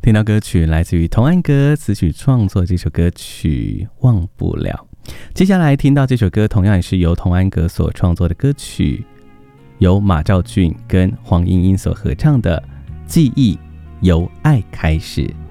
听到歌曲来自于童安格词曲创作这首歌曲《忘不了》。接下来听到这首歌同样也是由童安格所创作的歌曲，由马兆骏跟黄莺莺所合唱的《记忆由爱开始》。